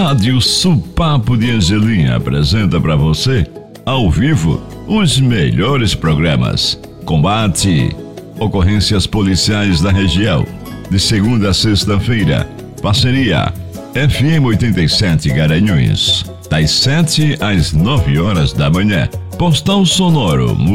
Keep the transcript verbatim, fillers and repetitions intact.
Rádio Supapo de Angelim apresenta para você, ao vivo, os melhores programas. Combate, ocorrências policiais da região. De segunda a sexta-feira, parceria F M oitenta e sete Garanhuns. Das sete às nove horas da manhã. Postal sonoro.